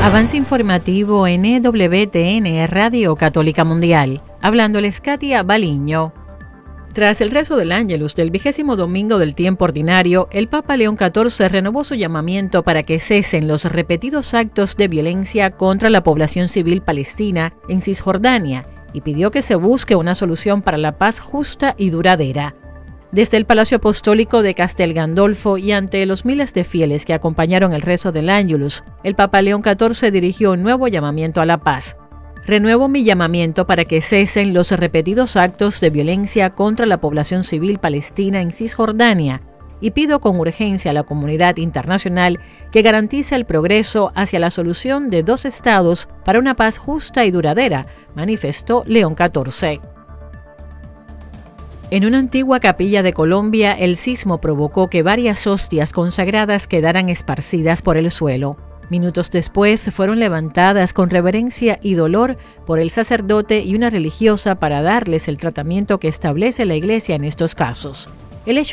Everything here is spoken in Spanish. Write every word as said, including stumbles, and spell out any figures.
Avance informativo en E W T N Radio Católica Mundial. Hablándoles Katia Baliño. Tras el rezo del Ángelus del vigésimo domingo del tiempo ordinario, el Papa León catorce renovó su llamamiento para que cesen los repetidos actos de violencia contra la población civil palestina en Cisjordania y pidió que se busque una solución para la paz justa y duradera. Desde el Palacio Apostólico de Castel Gandolfo y ante los miles de fieles que acompañaron el rezo del Ángelus, el Papa León catorce dirigió un nuevo llamamiento a la paz. Renuevo mi llamamiento para que cesen los repetidos actos de violencia contra la población civil palestina en Cisjordania y pido con urgencia a la comunidad internacional que garantice el progreso hacia la solución de dos estados para una paz justa y duradera, manifestó León catorce. En una antigua capilla de Colombia, el sismo provocó que varias hostias consagradas quedaran esparcidas por el suelo. Minutos después fueron levantadas con reverencia y dolor por el sacerdote y una religiosa para darles el tratamiento que establece la Iglesia en estos casos. El hecho